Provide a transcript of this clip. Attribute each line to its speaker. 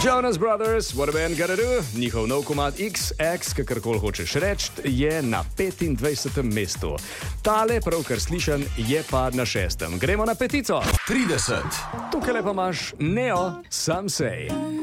Speaker 1: Jonas Brothers, what a band gotta do? Njihov nov komad XX, kakorkoli hočeš reči, je na 25. mestu. Tale, pravkar slišan, je pa na 6. Gremo na petico.
Speaker 2: 30.
Speaker 1: Tukaj lepa imaš Neo, Some Say.